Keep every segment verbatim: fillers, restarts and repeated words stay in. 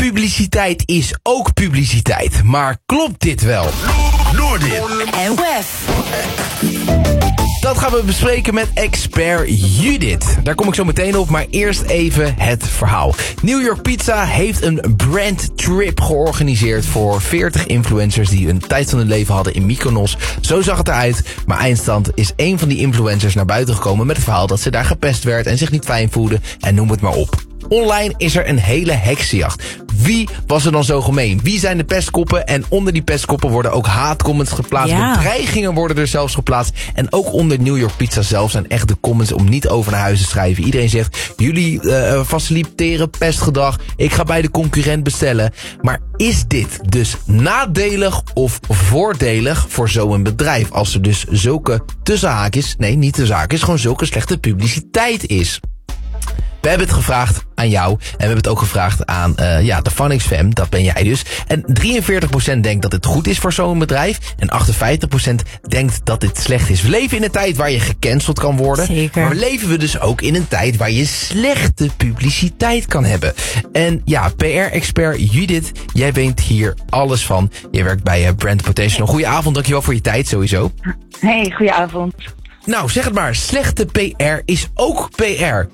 Publiciteit is ook publiciteit. Maar klopt dit wel? Noordin en Wef. Dat gaan we bespreken met expert Judith. Daar kom ik zo meteen op, maar eerst even het verhaal. New York Pizza heeft een brandtrip georganiseerd voor veertig influencers die een tijd van hun leven hadden in Mykonos. Zo zag het eruit, maar eindstand is één van die influencers naar buiten gekomen met het verhaal dat ze daar gepest werd en zich niet fijn voelde en noem het maar op. Online is er een hele heksenjacht. Wie was er dan zo gemeen? Wie zijn de pestkoppen? En onder die pestkoppen worden ook haatcomments geplaatst. Ja. Bedreigingen worden er zelfs geplaatst. En ook onder New York Pizza zelf zijn echt de comments om niet over naar huis te schrijven. Iedereen zegt, jullie uh, faciliteren pestgedrag. Ik ga bij de concurrent bestellen. Maar is dit dus nadelig of voordelig voor zo'n bedrijf? Als er dus zulke tussenhaakjes, nee niet tussenhaakjes, gewoon zulke slechte publiciteit is. We hebben het gevraagd aan jou en we hebben het ook gevraagd aan uh, ja, de Phonics Fam, dat ben jij dus. En drieënveertig procent denkt dat het goed is voor zo'n bedrijf en achtenvijftig procent denkt dat dit slecht is. We leven in een tijd waar je gecanceld kan worden. Zeker. Maar we leven we dus ook in een tijd waar je slechte publiciteit kan hebben. En ja, P R-expert Judith, jij weet hier alles van. Je werkt bij uh, Brand Potential. Goedenavond, dankjewel voor je tijd sowieso. Hey, goedenavond. Nou, zeg het maar, slechte P R is ook P R.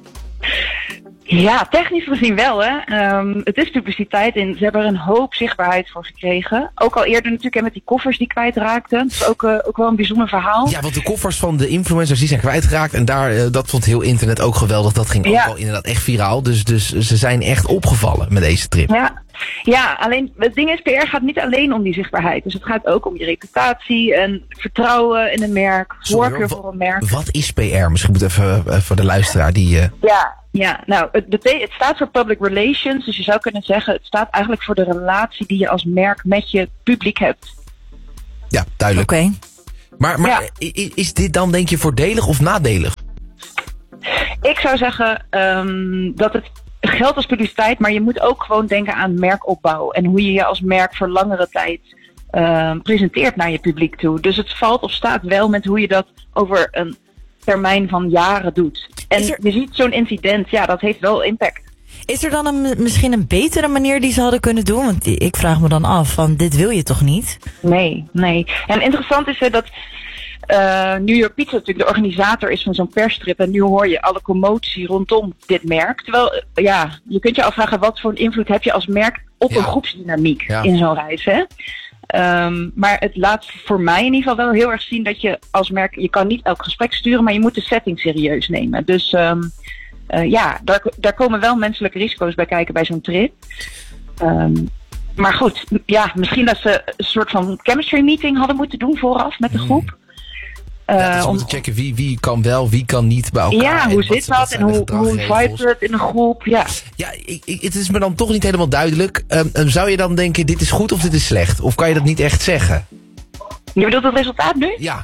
Ja, technisch gezien wel, hè. Um, het is publiciteit en ze hebben er een hoop zichtbaarheid voor gekregen. Ook al eerder natuurlijk hè, met die koffers die kwijtraakten. Dat is ook, uh, ook wel een bijzonder verhaal. Ja, want de koffers van de influencers die zijn kwijtgeraakt. En daar, uh, dat vond heel internet ook geweldig. Dat ging ook ja. wel inderdaad echt viraal. Dus, dus ze zijn echt opgevallen met deze trip. Ja. Ja, alleen het ding is, P R gaat niet alleen om die zichtbaarheid. Dus het gaat ook om je reputatie en vertrouwen in een merk, voorkeur voor een merk. Wat is P R? Misschien moet even uh, voor de luisteraar die... Uh... Ja, ja, nou, het, bete- het staat voor Public Relations. Dus je zou kunnen zeggen, het staat eigenlijk voor de relatie die je als merk met je publiek hebt. Ja, duidelijk. Oké. Okay. Maar, maar Ja. is dit dan denk je voordelig of nadelig? Ik zou zeggen um, dat het geldt als publiciteit, maar je moet ook gewoon denken aan merkopbouw. En hoe je je als merk voor langere tijd uh, presenteert naar je publiek toe. Dus het valt of staat wel met hoe je dat over een termijn van jaren doet. En er... je ziet zo'n incident, ja, dat heeft wel impact. Is er dan een, misschien een betere manier die ze hadden kunnen doen? Want ik vraag me dan af, van dit wil je toch niet? Nee, nee. En interessant is hè, dat Uh, New York Pizza natuurlijk de organisator is van zo'n persstrip. En nu hoor je alle commotie rondom dit merk. Terwijl, uh, ja, je kunt je afvragen wat voor een invloed heb je als merk op ja. een groepsdynamiek ja. in zo'n reis. Hè? Um, maar het laat voor mij in ieder geval wel heel erg zien dat je als merk, je kan niet elk gesprek sturen, maar je moet de setting serieus nemen. Dus um, uh, ja, daar, daar komen wel menselijke risico's bij kijken bij zo'n trip. Um, maar goed, ja, misschien dat ze een soort van chemistry meeting hadden moeten doen vooraf met de groep. Ja, dus we om, moeten checken wie, wie kan wel, wie kan niet bij elkaar. Ja, hoe zit dat en hoe, hoe vibe het in een groep, ja. Ja, ik, ik, het is me dan toch niet helemaal duidelijk. Um, um, zou je dan denken, dit is goed of dit is slecht? Of kan je dat niet echt zeggen? Je bedoelt het resultaat nu? Ja.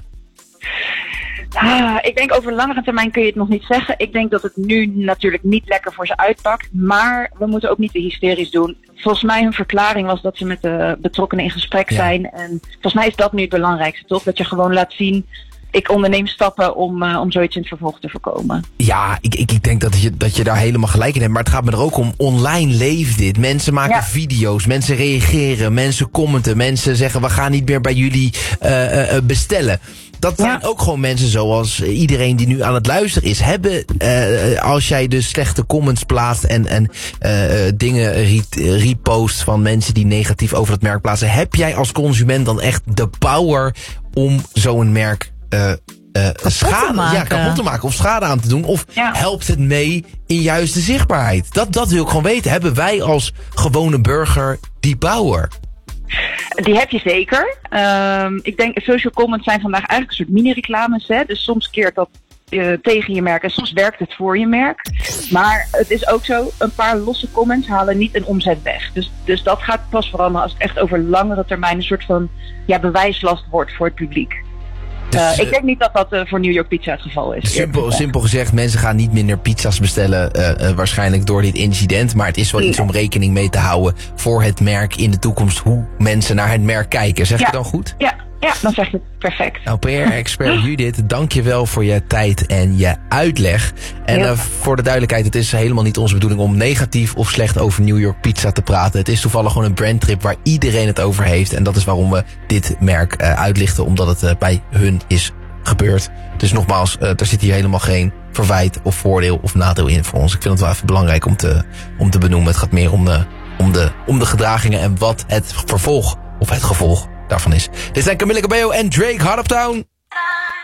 Ah, ik denk over langere termijn kun je het nog niet zeggen. Ik denk dat het nu natuurlijk niet lekker voor ze uitpakt. Maar we moeten ook niet te hysterisch doen. Volgens mij hun verklaring was dat ze met de betrokkenen in gesprek ja. zijn. En volgens mij is dat nu het belangrijkste, toch? Dat je gewoon laat zien, ik onderneem stappen om, uh, om zoiets in het vervolg te voorkomen. Ja, ik, ik, ik denk dat je, dat je daar helemaal gelijk in hebt. Maar het gaat me er ook om, online leeft dit. Mensen maken ja. video's, mensen reageren, mensen commenten. Mensen zeggen, we gaan niet meer bij jullie uh, uh, bestellen. Dat zijn ja. ook gewoon mensen zoals iedereen die nu aan het luisteren is. Hebben, uh, als jij dus slechte comments plaatst en, en uh, dingen re- repost van mensen die negatief over het merk plaatsen. Heb jij als consument dan echt de power om zo'n merk uh, uh, schade ja, kapot te maken of schade aan te doen? Of ja. helpt het mee in juist de zichtbaarheid? Dat, dat wil ik gewoon weten. Hebben wij als gewone burger die power? Die heb je zeker. Um, ik denk, social comments zijn vandaag eigenlijk een soort mini-reclames. Hè? Dus soms keert dat uh, tegen je merk en soms werkt het voor je merk. Maar het is ook zo, een paar losse comments halen niet een omzet weg. Dus, dus dat gaat pas veranderen als het echt over langere termijn een soort van ja, bewijslast wordt voor het publiek. Dus, uh, ik denk niet dat dat uh, voor New York Pizza het geval is. Simpel, simpel gezegd, mensen gaan niet minder pizza's bestellen uh, uh, waarschijnlijk door dit incident. Maar het is wel iets om rekening mee te houden voor het merk in de toekomst. Hoe mensen naar het merk kijken. Zeg ja. je dan goed? Ja. Ja, dan zeg je het perfect. Nou, P R-expert Judith, dank je wel voor je tijd en je uitleg. En uh, voor de duidelijkheid, het is helemaal niet onze bedoeling om negatief of slecht over New York Pizza te praten. Het is toevallig gewoon een brandtrip waar iedereen het over heeft. En dat is waarom we dit merk uh, uitlichten, omdat het uh, bij hun is gebeurd. Dus nogmaals, uh, er zit hier helemaal geen verwijt of voordeel of nadeel in voor ons. Ik vind het wel even belangrijk om te, om te benoemen. Het gaat meer om de, om, de, om de gedragingen en wat het vervolg of het gevolg daarvan is. Dit zijn Camilla Cabello en Drake, Hard Uptown.